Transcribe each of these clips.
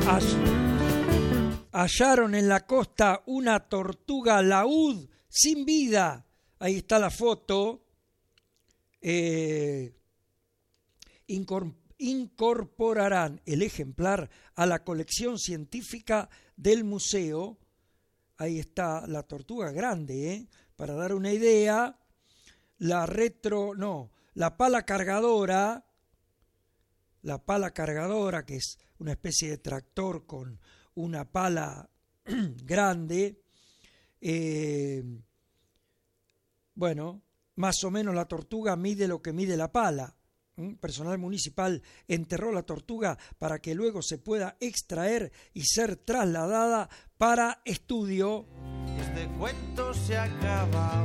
Hallaron en la costa una tortuga laúd sin vida. Ahí está la foto. Incorporarán el ejemplar a la colección científica del museo. Ahí está la tortuga grande, para dar una idea. La pala cargadora, que es una especie de tractor con una pala grande. Más o menos la tortuga mide lo que mide la pala. Personal municipal enterró la tortuga para que luego se pueda extraer y ser trasladada para estudio. Este cuento se acaba.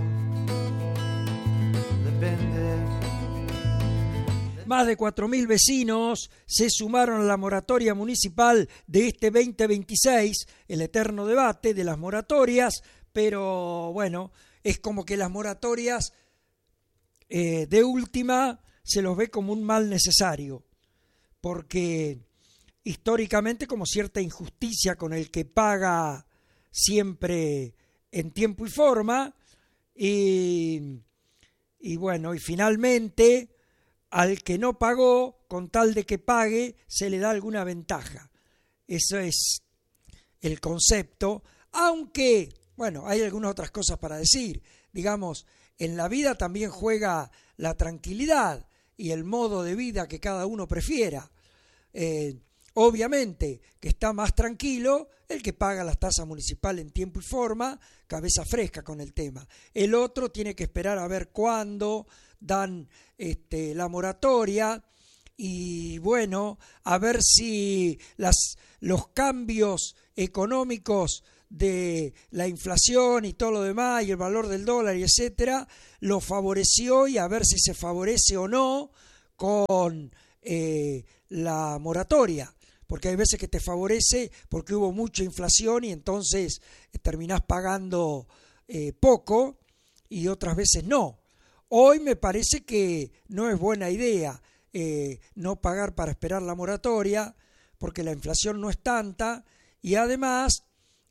Depende. Más de 4.000 vecinos se sumaron a la moratoria municipal de este 2026, el eterno debate de las moratorias, pero bueno, es como que las moratorias de última se los ve como un mal necesario, porque históricamente como cierta injusticia con el que paga siempre en tiempo y forma, y finalmente al que no pagó, con tal de que pague, se le da alguna ventaja. Eso es el concepto, aunque, hay algunas otras cosas para decir. Digamos, en la vida también juega la tranquilidad y el modo de vida que cada uno prefiera. Obviamente que está más tranquilo el que paga las tasas municipales en tiempo y forma, cabeza fresca con el tema. El otro tiene que esperar a ver cuándo dan la moratoria y a ver si los cambios económicos de la inflación y todo lo demás y el valor del dólar y etcétera lo favoreció, y a ver si se favorece o no con la moratoria, porque hay veces que te favorece porque hubo mucha inflación y entonces terminás pagando poco, y otras veces no. Hoy me parece que no es buena idea no pagar para esperar la moratoria, porque la inflación no es tanta, y además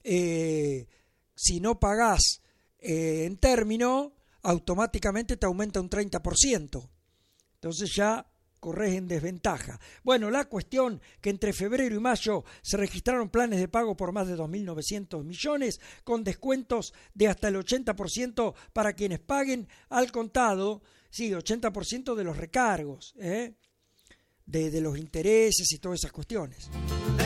si no pagás en término, automáticamente te aumenta un 30%. Entonces ya corres en desventaja. La cuestión que entre febrero y mayo se registraron planes de pago por más de 2.900 millones, con descuentos de hasta el 80% para quienes paguen al contado, 80% de los recargos, de los intereses y todas esas cuestiones.